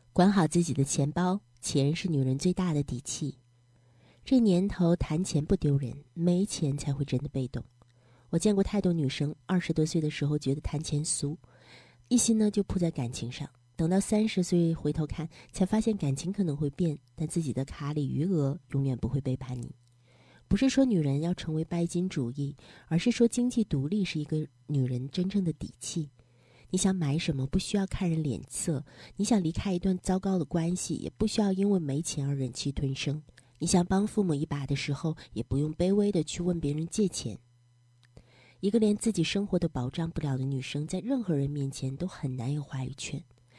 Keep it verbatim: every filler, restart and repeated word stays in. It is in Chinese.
管好自己的钱包，钱是女人最大的底气。这年头谈钱不丢人，没钱才会真的被动。我见过太多女生二十多岁的时候觉得谈钱俗，一心呢就扑在感情上，等到三十岁回头看，才发现感情可能会变，但自己的卡里余额永远不会背叛你。不是说女人要成为拜金主义，而是说经济独立是一个女人真正的底气。你想买什么不需要看人脸色，你想离开一段糟糕的关系，也不需要因为没钱而忍气吞声。你想帮父母一把的时候，也不用卑微的去问别人借钱。一个连自己生活都保障不了的女生，在任何人面前都很难有话语权。